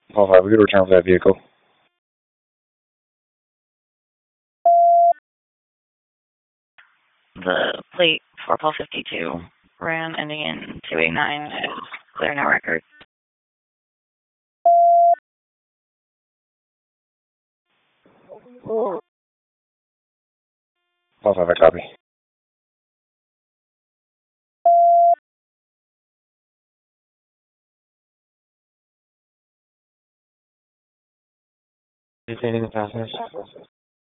Paul 5, we could return for that vehicle. The plate for Paul 52 ran ending in 289 is clear, no record. Paul 5, I copy. Detaining the passengers.